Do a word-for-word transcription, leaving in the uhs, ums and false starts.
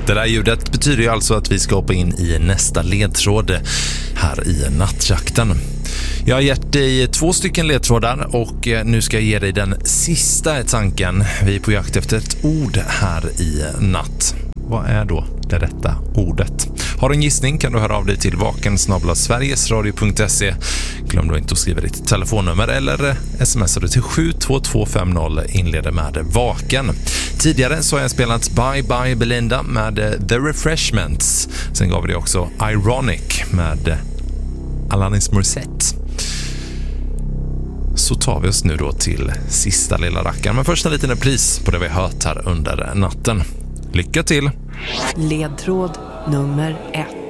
Det där ljudet betyder ju alltså att vi ska hoppa in i nästa ledtråd här i nattjakten. Jag har gett dig två stycken ledtrådar och nu ska jag ge dig den sista i tanken. Vi är på jakt efter ett ord här i natt. Vad är då det rätta ordet? Har du en gissning kan du höra av dig till vaken snabel-a sverigesradio punkt se. Glöm då inte att skriva ditt telefonnummer eller smsar du till sju två två fem noll, inleder med vaken. Tidigare så har jag spelat Bye Bye Belinda med The Refreshments. Sen gav vi det också Ironic med Alanis Morissette. Så tar vi oss nu då till sista lilla rackaren. Men först en liten repris på det vi har hört här under natten. Lycka till! Ledtråd nummer ett.